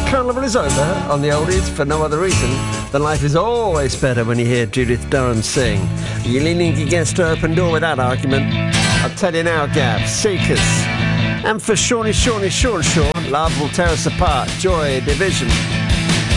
Carnival is over on the oldies for no other reason than life is always better when you hear Judith Durham sing. Are you leaning against an open door with that argument? I'll tell you now, Gav. Seekers. And for Shawnee, Love Will Tear Us Apart, Joy Division.